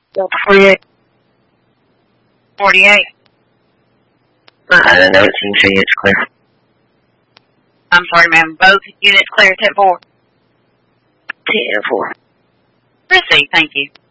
48. 48. I don't know, it seems 3 units clear. I'm sorry, ma'am. Both units clear, 10-4. 10-4. Proceed, thank you.